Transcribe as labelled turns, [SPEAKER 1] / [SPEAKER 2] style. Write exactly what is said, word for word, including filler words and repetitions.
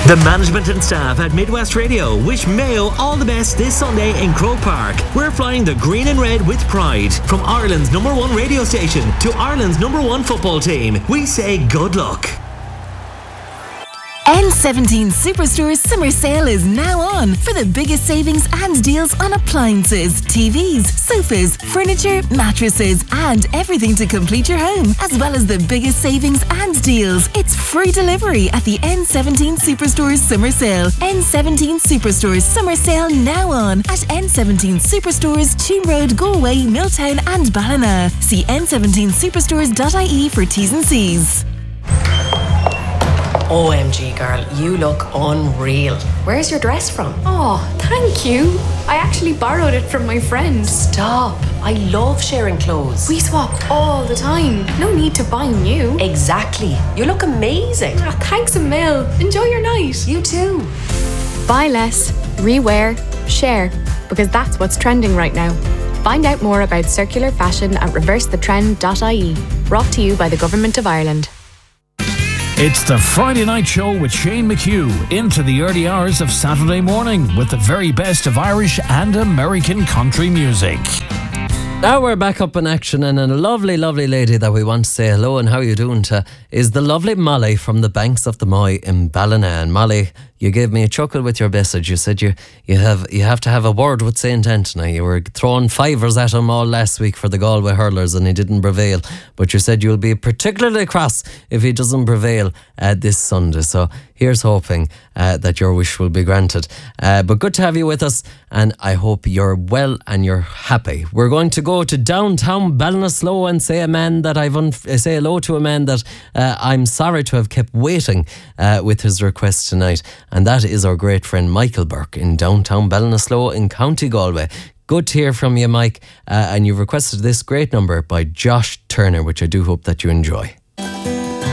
[SPEAKER 1] The management and staff at Midwest Radio wish Mayo all the best this Sunday in Croke Park. We're flying the green and red with pride. From Ireland's number one radio station to Ireland's number one football team, we say good luck.
[SPEAKER 2] N seventeen Superstore Summer Sale is now on for the biggest savings and deals on appliances, T Vs, sofas, furniture, mattresses, and everything to complete your home, as well as the biggest savings and deals. It's free delivery at the N seventeen Superstore Summer Sale. N seventeen Superstore Summer Sale now on at N seventeen Superstores, Cheam Road, Galway, Milltown, and Ballina. See n seventeen superstores dot I E for T's and C's.
[SPEAKER 3] O M G, girl, you look unreal. Where's your dress from?
[SPEAKER 4] Oh, thank you. I actually borrowed it from my friend.
[SPEAKER 3] Stop. I love sharing clothes.
[SPEAKER 4] We swap all the time. No need to buy new.
[SPEAKER 3] Exactly. You look amazing.
[SPEAKER 4] Ah, thanks a mil. Enjoy your night.
[SPEAKER 3] You too.
[SPEAKER 4] Buy less, rewear, share, because that's what's trending right now. Find out more about circular fashion at reverse the trend dot I E. Brought to you by the Government of Ireland.
[SPEAKER 5] It's the Friday Night Show with Shane McHugh into the early hours of Saturday morning with the very best of Irish and American country music.
[SPEAKER 6] Now we're back up in action, and a lovely, lovely lady that we want to say hello and how you doing to is the lovely Molly from the banks of the Moy in Ballina. And Molly, you gave me a chuckle with your message. You said you you have you have to have a word with Saint Anthony. You were throwing fivers at him all last week for the Galway hurlers and he didn't prevail. But you said you'll be particularly cross if he doesn't prevail uh, this Sunday. So here's hoping uh, that your wish will be granted. Uh, but good to have you with us, and I hope you're well and you're happy. We're going to go to downtown Ballinasloe and say a man that I've un- say hello to a man that uh, I'm sorry to have kept waiting uh, with his request tonight. And that is our great friend Michael Burke in downtown Ballinasloe in County Galway. Good to hear from you, Mike. Uh, and you've requested this great number by Josh Turner, which I do hope that you enjoy.